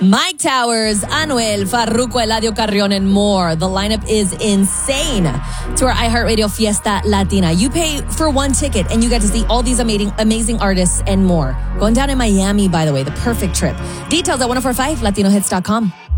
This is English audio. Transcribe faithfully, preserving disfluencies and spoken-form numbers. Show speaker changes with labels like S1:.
S1: Mike Towers, Anuel, Farruko, Eladio Carrion, and more. The lineup is insane to our iHeartRadio Fiesta Latina. You pay for one ticket and you get to see all these amazing, amazing artists and more. Going down in Miami, by the way, the perfect trip. Details at ten forty-five latino hits dot com.